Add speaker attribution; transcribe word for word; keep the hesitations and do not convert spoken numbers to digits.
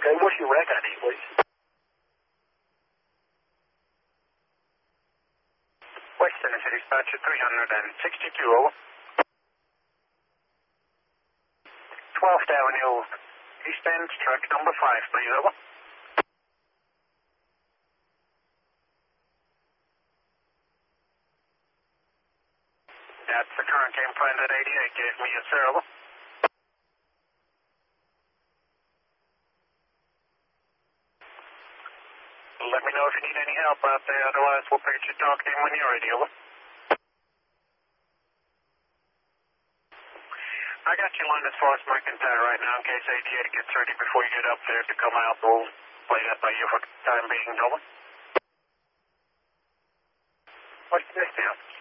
Speaker 1: Okay, what's your rec I D, please? West Tennessee Dispatcher three sixty-two, over. twelfth Avenue, East End, truck number five, please, over. That's the current game plan at eighty-eight, gave me a sir, over. Let me know if you need any help out there, otherwise we'll pitch your talk in when you're ready, over. I got you lined as far as McIntyre right now in case eighty-eight gets ready before you get up there to come out. We'll play that by you for the time being, over. What's the distance?